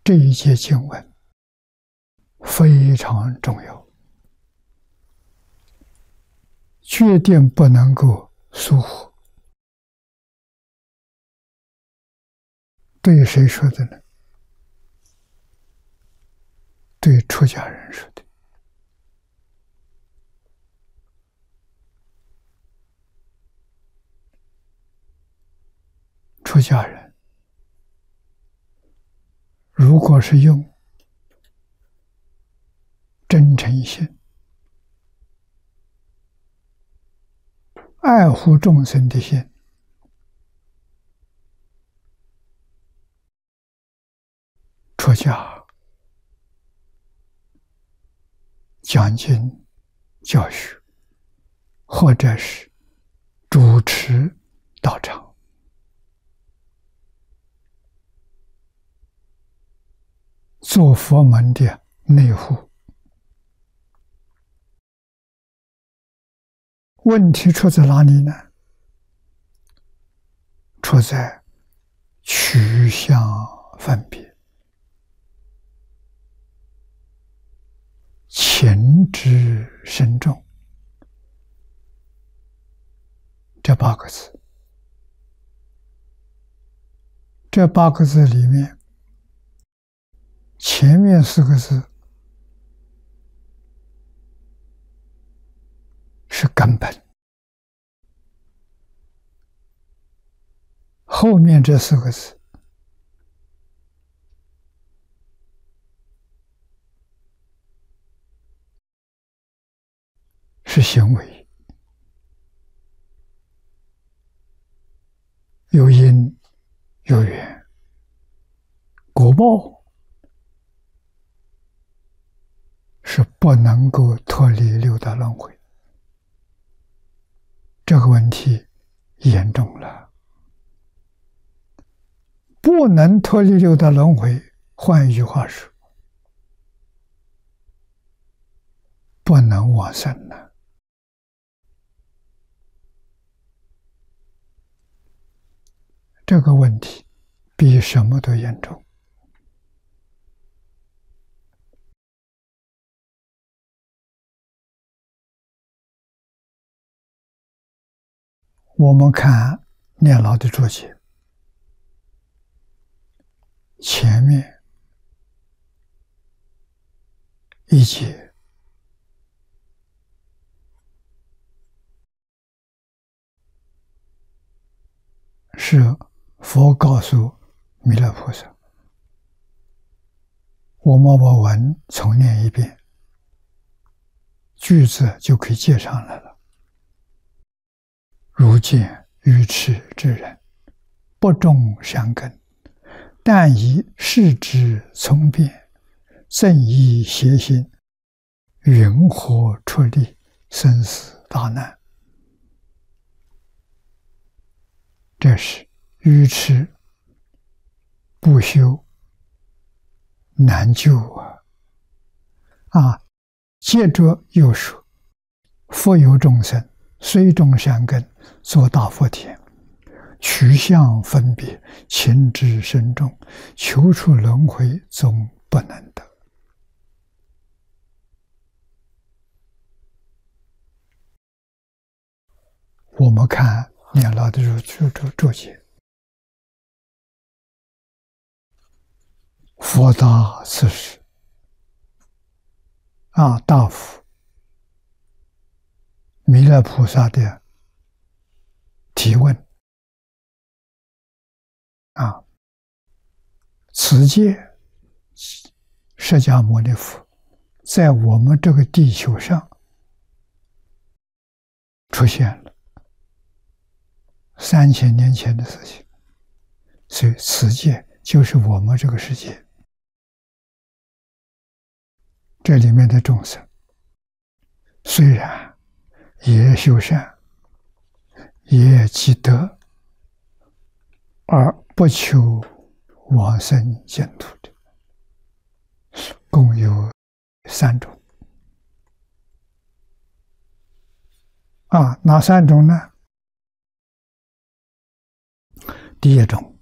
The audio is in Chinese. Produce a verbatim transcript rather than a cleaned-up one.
这一节经文非常重要，决定不能够疏忽。对谁说的呢？对出家人说的。出家人如果是用真诚心、爱护众生的心，出家讲经教学，或者是主持道场，做佛门的内护。问题出在哪里呢？出在取向分别，情之深重，这八个字。这八个字里面，前面四个字是根本，后面这四个字是行为，有因有缘，果报是不能够脱离六道轮回。这个问题严重了，不能脱离六道轮回，换一句话说，不能往生了。这个问题比什么都严重。我们看念老的注解，前面一节是佛告诉弥勒菩萨，我们把文重念一遍，句子就可以接上来了。如见愚痴之人，不种善根，但以世之聪辩，正以邪心，云何出离生死大难？这是愚痴不修，难救啊！啊，接着又说，复有众生，虽种善根，作大福田，取向分别，情之深重，求出轮回，总不能得。我们看念老的注注注解，佛答此时啊，大福弥勒菩萨的提问啊，此界释迦牟尼佛在我们这个地球上出现了三千年前的事情，所以此界就是我们这个世界。这里面的众生虽然也修善，也积德，而不求往生净土的，共有三种。啊，哪三种呢？第一种，